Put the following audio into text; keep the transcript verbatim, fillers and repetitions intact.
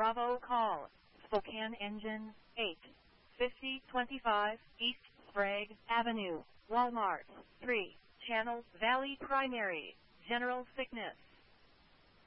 Bravo call, Spokane engine, eight fifty twenty-five, East Sprague Avenue, Walmart, three, Channel Valley Primary, General Sickness.